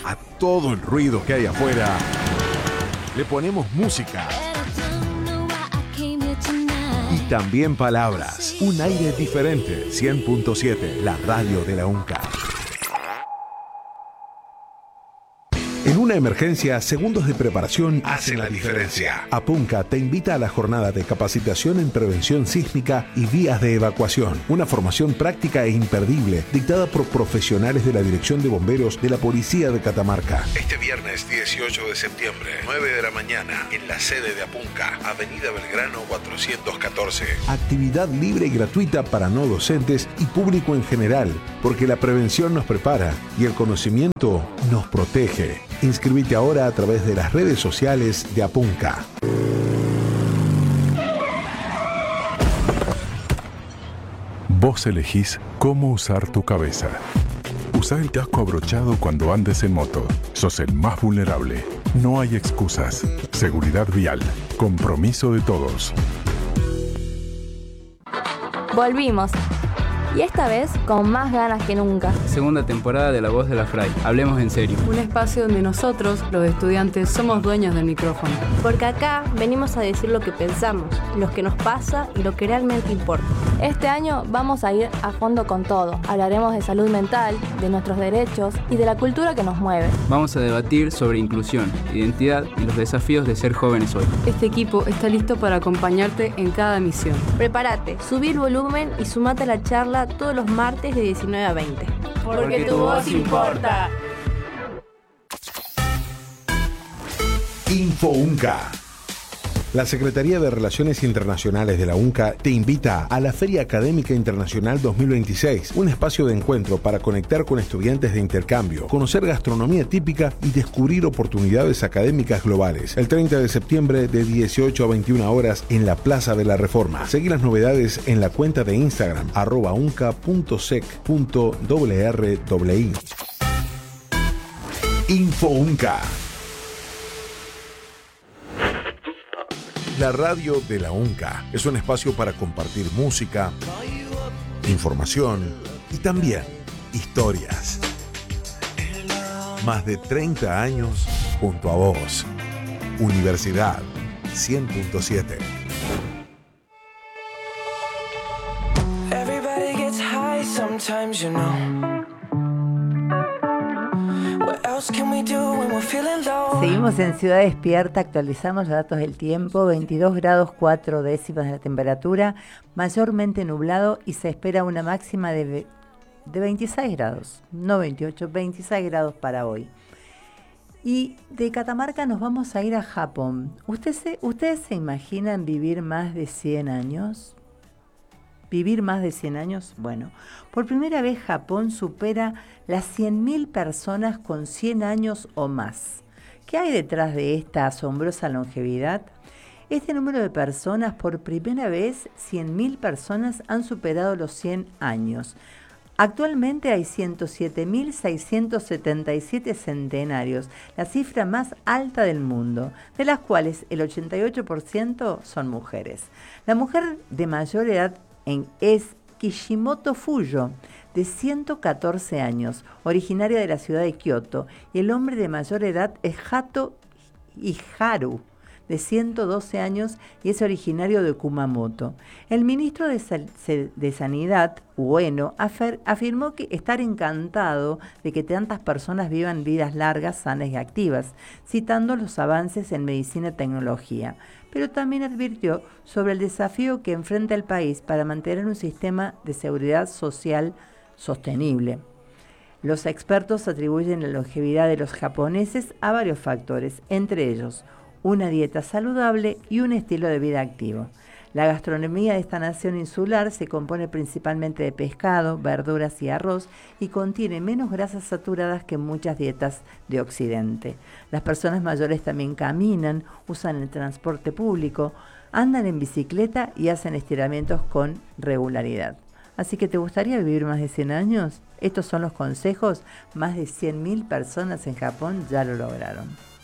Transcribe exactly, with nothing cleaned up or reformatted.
A todo el ruido que hay afuera, le ponemos música. Y también palabras. Un aire diferente. cien punto siete, la radio de la UNCA. En una emergencia, segundos de preparación hacen la diferencia. APUNCA te invita a la jornada de capacitación en prevención sísmica y vías de evacuación. Una formación práctica e imperdible, dictada por profesionales de la Dirección de Bomberos de la Policía de Catamarca. Este viernes dieciocho de septiembre, nueve de la mañana, en la sede de APUNCA, Avenida Belgrano cuatrocientos catorce. Actividad libre y gratuita para no docentes y público en general, porque la prevención nos prepara y el conocimiento nos protege. Inscribite ahora a través de las redes sociales de APUNCA. Vos elegís cómo usar tu cabeza. Usa el casco abrochado cuando andes en moto. Sos el más vulnerable. No hay excusas. Seguridad vial. Compromiso de todos. Volvimos. Y esta vez con más ganas que nunca. Segunda temporada de La Voz de la Fray. Hablemos en serio. Un espacio donde nosotros, los estudiantes, somos dueños del micrófono. Porque acá venimos a decir lo que pensamos, lo que nos pasa y lo que realmente importa. Este año vamos a ir a fondo con todo. Hablaremos de salud mental, de nuestros derechos y de la cultura que nos mueve. Vamos a debatir sobre inclusión, identidad y los desafíos de ser jóvenes hoy. Este equipo está listo para acompañarte en cada misión. Prepárate, subí el volumen y sumate a la charla todos los martes de diecinueve a veinte. Porque, Porque tu voz importa. Info UNCA. La Secretaría de Relaciones Internacionales de la UNCA te invita a la Feria Académica Internacional dos mil veintiséis, un espacio de encuentro para conectar con estudiantes de intercambio, conocer gastronomía típica y descubrir oportunidades académicas globales. El treinta de septiembre de dieciocho a veintiuna horas en la Plaza de la Reforma. Seguí las novedades en la cuenta de Instagram arroba unca punto sec punto rri. Info UNCA. La radio de la UNCA es un espacio para compartir música, información y también historias. Más de treinta años junto a vos. Universidad cien punto siete. Everybody gets high sometimes, you know. Seguimos en Ciudad Despierta, actualizamos los datos del tiempo, veintidós grados cuatro décimas de la temperatura, mayormente nublado y se espera una máxima de, de veintiséis grados, no veintiocho, veintiséis grados para hoy. Y de Catamarca nos vamos a ir a Japón. ¿Usted se, ¿Ustedes se imaginan vivir más de cien años? ¿Vivir más de cien años? Bueno, por primera vez Japón supera las cien mil personas con cien años o más. ¿Qué hay detrás de esta asombrosa longevidad? Este número de personas, por primera vez, cien mil personas han superado los cien años. Actualmente hay ciento siete mil seiscientos setenta y siete centenarios, la cifra más alta del mundo, de las cuales el ochenta y ocho por ciento son mujeres. La mujer de mayor edad en, es Kishimoto Fuyo, de ciento catorce años, originaria de la ciudad de Kioto, y el hombre de mayor edad es Hato Iharu, de ciento doce años, y es originario de Kumamoto. El ministro de, Sal- de Sanidad, Ueno, afer- afirmó que estar encantado de que tantas personas vivan vidas largas, sanas y activas, citando los avances en medicina y tecnología, pero también advirtió sobre el desafío que enfrenta el país para mantener un sistema de seguridad social sostenible. Los expertos atribuyen la longevidad de los japoneses a varios factores, entre ellos una dieta saludable y un estilo de vida activo. La gastronomía de esta nación insular se compone principalmente de pescado, verduras y arroz y contiene menos grasas saturadas que muchas dietas de Occidente. Las personas mayores también caminan, usan el transporte público, andan en bicicleta y hacen estiramientos con regularidad. Así que, ¿te gustaría vivir más de cien años? Estos son los consejos. Más de cien mil personas en Japón ya lo lograron.